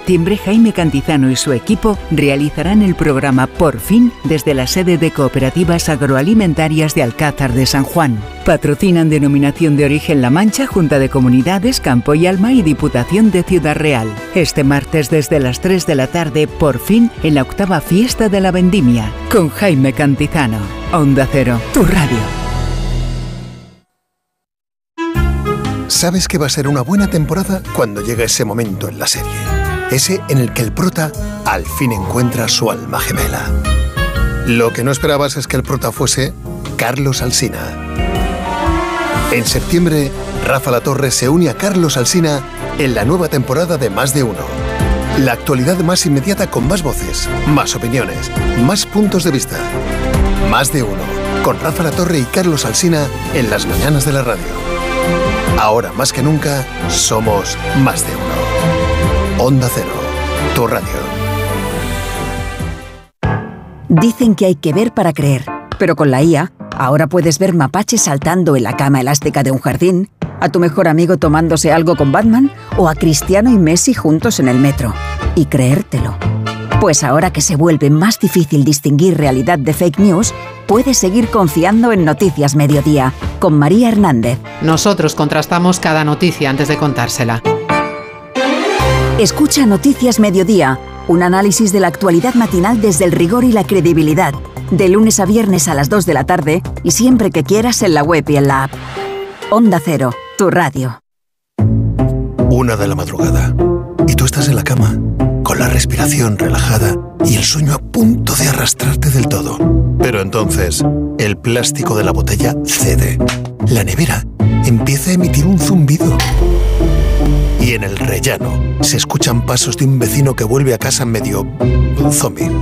septiembre, Jaime Cantizano y su equipo realizarán el programa Por Fin desde la sede de Cooperativas Agroalimentarias de Alcázar de San Juan. Patrocinan Denominación de Origen La Mancha, Junta de Comunidades, Campo y Alma y Diputación de Ciudad Real. Este martes desde las 3 de la tarde, Por Fin, en la 8ª Fiesta de la Vendimia, con Jaime Cantizano. Onda Cero, tu radio. Sabes que va a ser una buena temporada cuando llega ese momento en la serie. Ese en el que el prota al fin encuentra su alma gemela. Lo que no esperabas es que el prota fuese Carlos Alsina. En septiembre, Rafa Latorre se une a Carlos Alsina en la nueva temporada de Más de Uno. La actualidad más inmediata con más voces, más opiniones, más puntos de vista. Más de Uno, con Rafa Latorre y Carlos Alsina en las mañanas de la radio. Ahora más que nunca, somos Más de Uno. Onda Cero, tu radio. Dicen que hay que ver para creer, pero con la IA, ahora puedes ver mapaches saltando en la cama elástica de un jardín, a tu mejor amigo tomándose algo con Batman o a Cristiano y Messi juntos en el metro. Y creértelo. Pues ahora que se vuelve más difícil distinguir realidad de fake news, puedes seguir confiando en Noticias Mediodía, con María Hernández. Nosotros contrastamos cada noticia antes de contársela. Escucha Noticias Mediodía, un análisis de la actualidad matinal desde el rigor y la credibilidad, de lunes a viernes a las 2 de la tarde y siempre que quieras en la web y en la app. Onda Cero, tu radio. 1 de la madrugada. Y tú estás en la cama, con la respiración relajada y el sueño a punto de arrastrarte del todo. Pero entonces, el plástico de la botella cede. La nevera empieza a emitir un zumbido. Y en el rellano se escuchan pasos de un vecino que vuelve a casa medio zombie.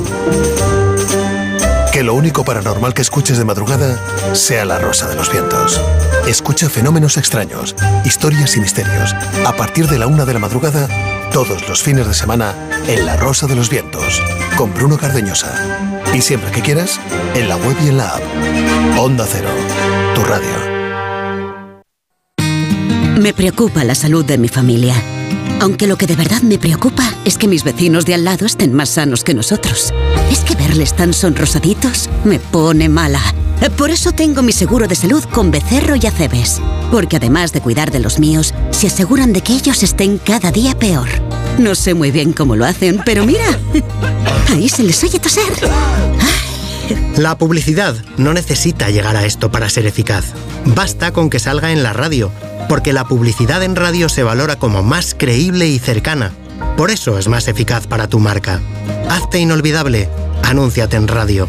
Que lo único paranormal que escuches de madrugada sea La Rosa de los Vientos. Escucha fenómenos extraños, historias y misterios. A partir de la 1 de la madrugada, todos los fines de semana, en La Rosa de los Vientos, con Bruno Cardeñosa. Y siempre que quieras, en la web y en la app. Onda Cero, tu radio. Me preocupa la salud de mi familia. Aunque lo que de verdad me preocupa es que mis vecinos de al lado estén más sanos que nosotros. Es que verles tan sonrosaditos me pone mala. Por eso tengo mi seguro de salud con Becerro y Acebes. Porque además de cuidar de los míos, se aseguran de que ellos estén cada día peor. No sé muy bien cómo lo hacen, pero mira, ahí se les oye toser. La publicidad no necesita llegar a esto para ser eficaz. Basta con que salga en la radio, porque la publicidad en radio se valora como más creíble y cercana. Por eso es más eficaz para tu marca. Hazte inolvidable. Anúnciate en radio.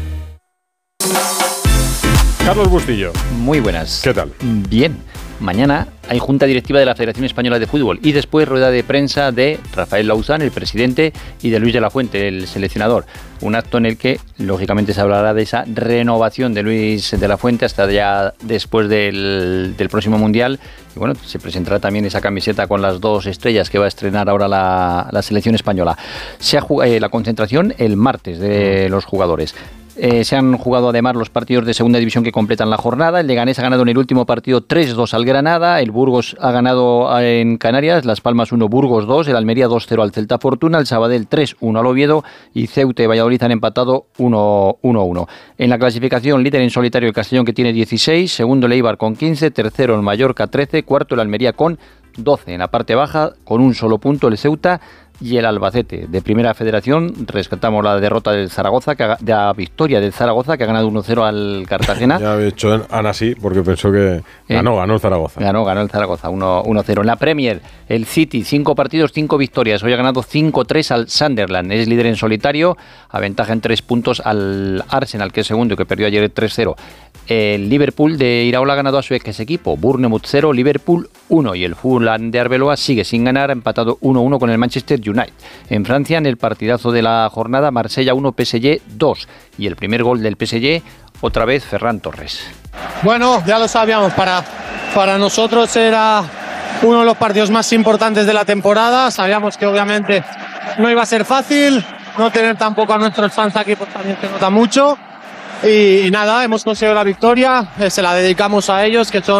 Carlos Bustillo. Muy buenas. ¿Qué tal? Bien. Mañana hay junta directiva de la Federación Española de Fútbol y después rueda de prensa de Rafael Lauzán, el presidente, y de Luis de la Fuente, el seleccionador. Un acto en el que, lógicamente, se hablará de esa renovación de Luis de la Fuente hasta ya después del próximo Mundial. Y bueno, se presentará también esa camiseta con las 2 estrellas que va a estrenar ahora la selección española. Se ha jugado la concentración el martes de los jugadores. Se han jugado además los partidos de segunda división que completan la jornada. El Leganés ha ganado en el último partido 3-2 al Granada. El Burgos ha ganado en Canarias. Las Palmas 1, Burgos 2. El Almería 2-0 al Celta Fortuna. El Sabadell 3-1 al Oviedo. Y Ceuta y Valladolid han empatado 1-1. En la clasificación, líder en solitario el Castellón, que tiene 16. Segundo el Eibar con 15. Tercero el Mallorca 13. Cuarto el Almería con 12. En la parte baja, con un solo punto, el Ceuta y el Albacete. De Primera Federación rescatamos la derrota del Zaragoza, la victoria del Zaragoza, que ha ganado 1-0 al Cartagena. Ya he hecho Ana sí, porque pensó que ganó el Zaragoza. Ganó el Zaragoza, 1-0. En la Premier, el City, 5 partidos, 5 victorias. Hoy ha ganado 5-3 al Sunderland. Es líder en solitario, aventaja en 3 puntos al Arsenal, que es segundo y que perdió ayer 3-0. El Liverpool de Iraola ha ganado a su ex equipo, Bournemouth 0, Liverpool 1, y el Fulham de Arbeloa sigue sin ganar, ha empatado 1-1 con el Manchester United. En Francia, en el partidazo de la jornada, Marsella 1, PSG 2, y el primer gol del PSG, otra vez Ferran Torres. Bueno, ya lo sabíamos, para nosotros era uno de los partidos más importantes de la temporada. Sabíamos que obviamente no iba a ser fácil, no tener tampoco a nuestros fans aquí pues también se nota mucho. Y nada, hemos conseguido la victoria, se la dedicamos a ellos, que son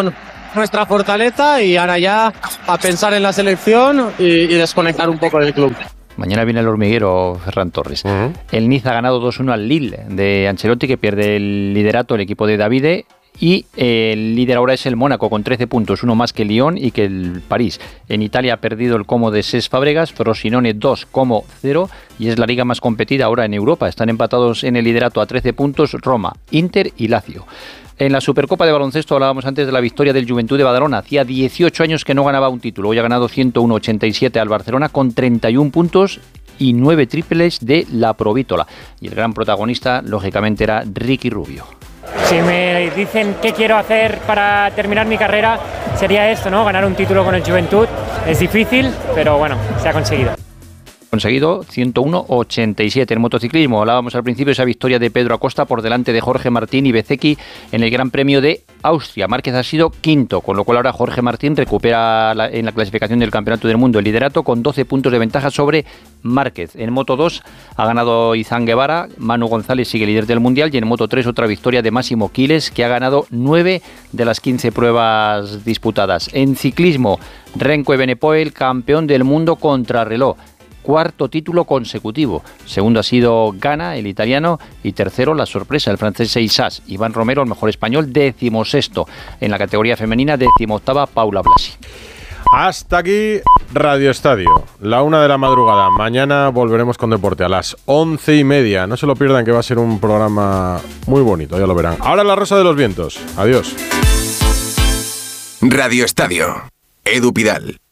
nuestra fortaleza y ahora ya a pensar en la selección y desconectar un poco del club. Mañana viene el hormiguero, Ferran Torres. El Niza ha ganado 2-1 al Lille de Ancelotti, que pierde el liderato, el equipo de Davide. Y el líder ahora es el Mónaco con 13 puntos, uno más que el Lyon y que el París. En Italia ha perdido el Como de Cesc Fábregas, Frosinone 2, Como 0 y es la liga más competida ahora en Europa. Están empatados en el liderato a 13 puntos Roma, Inter y Lazio. En la Supercopa de baloncesto hablábamos antes de la victoria del Juventud de Badalona. Hacía 18 años que no ganaba un título. Hoy ha ganado 101-87 al Barcelona con 31 puntos y 9 triples de la Provítola. Y el gran protagonista, lógicamente, era Ricky Rubio. Si me dicen qué quiero hacer para terminar mi carrera, sería esto, ¿no? Ganar un título con el Juventud. Es difícil, pero bueno, se ha conseguido. Conseguido 101-87 en motociclismo. Hablábamos al principio de esa victoria de Pedro Acosta por delante de Jorge Martín y Bezzecchi en el Gran Premio de Austria. Márquez ha sido quinto, con lo cual ahora Jorge Martín recupera en la clasificación del Campeonato del Mundo el liderato con 12 puntos de ventaja sobre Márquez. En Moto 2 ha ganado Izán Guevara, Manu González sigue líder del Mundial y en Moto 3 otra victoria de Máximo Quiles, que ha ganado 9 de las 15 pruebas disputadas. En ciclismo, Renko Evenepoel, campeón del mundo contrarreloj. Cuarto título consecutivo. Segundo ha sido Gana, el italiano, y tercero, la sorpresa, el francés Seissas. Iván Romero, el mejor español, 16º. En la categoría femenina, 18ª, Paula Blasi. Hasta aquí Radio Estadio, la 1 de la madrugada. Mañana volveremos con deporte a las 11:30. No se lo pierdan, que va a ser un programa muy bonito, ya lo verán. Ahora la Rosa de los Vientos. Adiós. Radio Estadio. Edu Pidal.